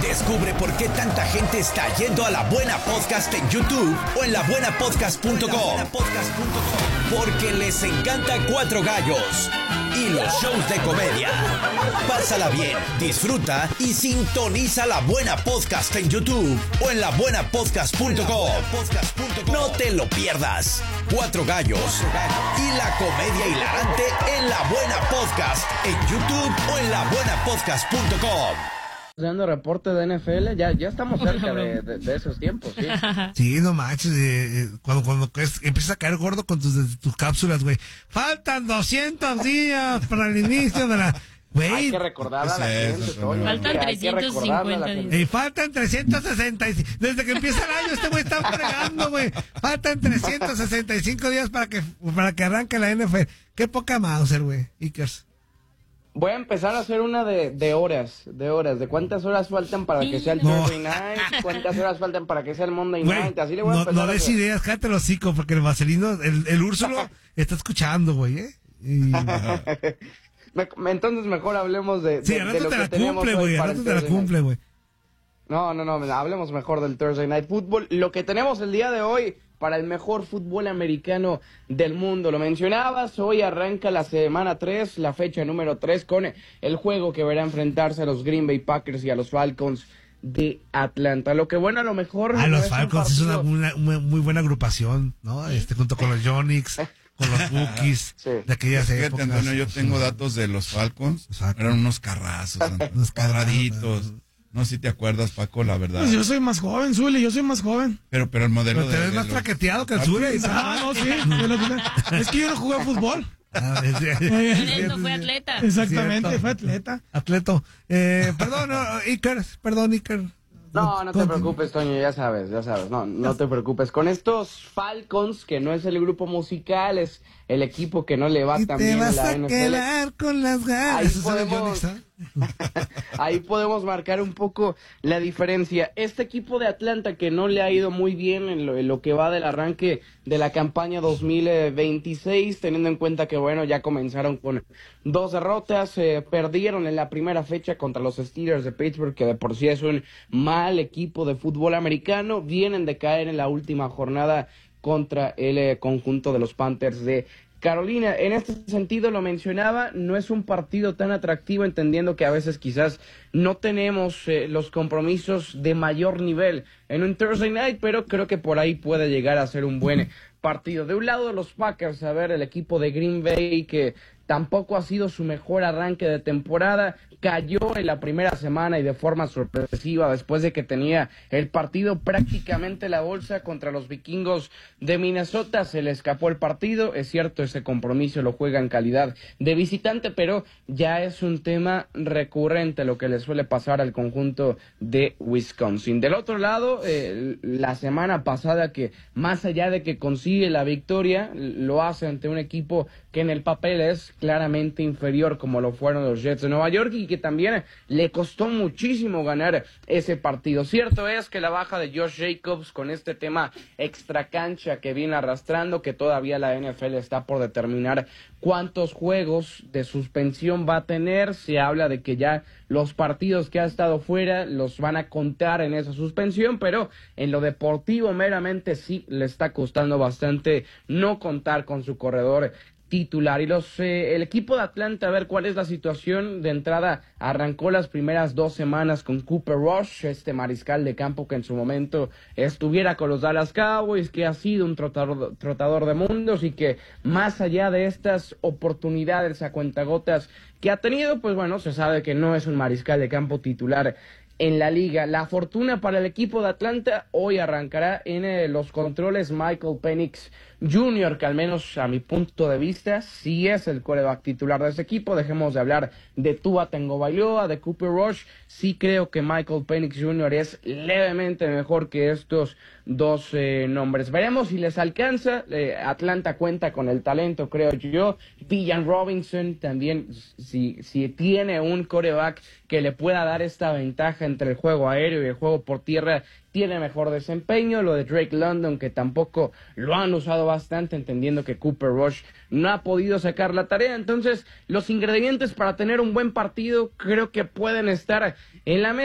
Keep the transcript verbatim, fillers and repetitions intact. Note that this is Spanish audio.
Descubre por qué tanta gente está yendo a La Buena Podcast en YouTube o en la buena podcast punto com. Porque les encanta Cuatro Gallos y los shows de comedia. Pásala bien, disfruta y sintoniza La Buena Podcast en YouTube o en la buena podcast punto com. No te lo pierdas. Cuatro Gallos y la comedia hilarante en La Buena Podcast en YouTube o en la buena podcast punto com. Dando reporte de N F L, ya, ya estamos cerca de, de, de esos tiempos, sí. Sí, no manches, eh, eh, cuando, cuando es, empiezas a caer gordo con tus, tus cápsulas, güey. Faltan doscientos días para el inicio de la... Güey. Hay que recordar a la gente, Toño. Faltan trescientos cincuenta días. Y faltan trescientos sesenta y cinco. Desde que empieza el año, este güey está fregando, güey. Faltan trescientos sesenta y cinco días para que, para que arranque la N F L. Qué poca Mauser, güey. Ickers. Voy a empezar a hacer una de, de horas, de horas, de cuántas horas faltan para que sea el no. Thursday Night, cuántas horas faltan para que sea el Monday Güey, Night, así le voy a no, empezar no a des hacer. ideas, cállate los hocico, porque el Vaselino, el, el Úrsulo, está escuchando, güey, ¿eh? Y... Me, entonces mejor hablemos de, de, sí, al de rato lo te que la tenemos cumple, hoy güey, al para el rato te la Thursday cumple, Night. güey. No, no, no, hablemos mejor del Thursday Night Football. Lo que tenemos el día de hoy para el mejor fútbol americano del mundo. Lo mencionabas, hoy arranca la semana tres, la fecha número tres, con el juego que verá enfrentarse a los Green Bay Packers y a los Falcons de Atlanta. Lo que bueno, a lo mejor... Ah, no los es Falcons es una, partido... una, una muy buena agrupación, ¿no? Este, junto con los Yonix, con los Bookies, sí. de aquellas Fíjate, épocas. Antonio, yo tengo datos de los Falcons. Exacto. Eran unos carrazos, unos cuadraditos. No sé si te acuerdas, Paco, la verdad. Pues yo soy más joven, Zuli, yo soy más joven. Pero, pero el modelo Pero te de, ves de más los- traqueteado que el Zuli. Ah, no, sí. de lo que- Es que yo no jugué a fútbol. Ah, es- es- Él no fue atleta. Exactamente, Cierto. fue atleta. Atleto. Eh, perdón, no, Iker, perdón, Iker. No, no te Con- preocupes, Toño, ya sabes, ya sabes, no, no te preocupes. Con estos Falcons, que no es el grupo musical, es el equipo que no le va Y tan te bien en vas la a N F L. quedar con las ganas. Ahí Eso sale podemos- Yonix, ¿eh? Ahí podemos marcar un poco la diferencia. Este equipo de Atlanta que no le ha ido muy bien en lo, en lo que va del arranque de la campaña dos mil veintiséis, teniendo en cuenta que, bueno, ya comenzaron con dos derrotas, eh, perdieron en la primera fecha contra los Steelers de Pittsburgh, que de por sí es un mal equipo de fútbol americano, vienen de caer en la última jornada contra el eh, conjunto de los Panthers de Carolina. En este sentido, lo mencionaba, no es un partido tan atractivo, entendiendo que a veces quizás no tenemos eh, los compromisos de mayor nivel en un Thursday Night, pero creo que por ahí puede llegar a ser un buen partido. De un lado de los Packers, a ver, el equipo de Green Bay, que tampoco ha sido su mejor arranque de temporada, cayó en la primera semana y de forma sorpresiva después de que tenía el partido prácticamente la bolsa contra los vikingos de Minnesota. Se le escapó el partido, es cierto, ese compromiso lo juega en calidad de visitante, pero ya es un tema recurrente lo que le suele pasar al conjunto de Wisconsin. Del otro lado, eh, la semana pasada, que más allá de que consigue la victoria, lo hace ante un equipo que en el papel es claramente inferior, como lo fueron los Jets de Nueva York, y que también le costó muchísimo ganar ese partido. Cierto es que la baja de Josh Jacobs, con este tema extracancha que viene arrastrando, que todavía la N F L está por determinar cuántos juegos de suspensión va a tener. Se habla de que ya los partidos que ha estado fuera los van a contar en esa suspensión, pero en lo deportivo meramente sí le está costando bastante no contar con su corredor titular. Y los eh, el equipo de Atlanta, a ver cuál es la situación. De entrada arrancó las primeras dos semanas con Cooper Rush, este mariscal de campo que en su momento estuviera con los Dallas Cowboys, que ha sido un trotador, trotador de mundos, y que más allá de estas oportunidades a cuentagotas que ha tenido, pues bueno, se sabe que no es un mariscal de campo titular en la liga. La fortuna para el equipo de Atlanta, hoy arrancará en eh, los controles Michael Penix junior, que al menos a mi punto de vista sí es el quarterback titular de ese equipo. Dejemos de hablar de Tua Tagovailoa, de Cooper Rush. Sí creo que Michael Penix junior es levemente mejor que estos dos eh, nombres. Veremos si les alcanza. eh, Atlanta cuenta con el talento, creo yo. Villan Robinson también, si, si tiene un quarterback que le pueda dar esta ventaja entre el juego aéreo y el juego por tierra, tiene mejor desempeño. Lo de Drake London, que tampoco lo han usado bastante, entendiendo que Cooper Rush no ha podido sacar la tarea. Entonces, los ingredientes para tener un buen partido creo que pueden estar en la mesa.